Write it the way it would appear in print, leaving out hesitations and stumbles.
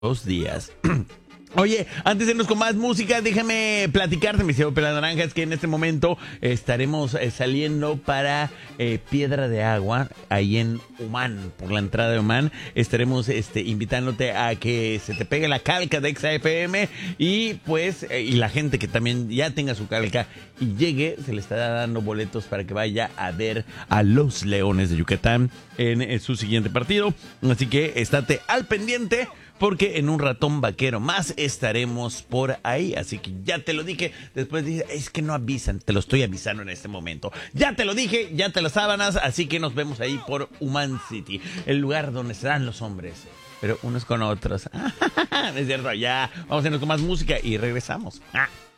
Dos días. Oye, antes de irnos con más música, déjame platicarte, mi cielo Pela Naranjas, que en este momento estaremos saliendo para Piedra de Agua, ahí en Humán, por la entrada de Humán. Estaremos invitándote a que se te pegue la calca de XFM y pues, y la gente que también ya tenga su calca y llegue, se le estará dando boletos para que vaya a ver a los Leones de Yucatán en su siguiente partido. Así que estate al pendiente, porque en un ratón vaquero más estaremos por ahí. Así que ya te lo dije. Después dices, es que no avisan. Te lo estoy avisando en este momento. Ya te lo dije, ya te las sábanas. Así que nos vemos ahí por Human City, el lugar donde se dan los hombres, pero unos con otros. Es cierto, ya. Vamos a irnos con más música y regresamos.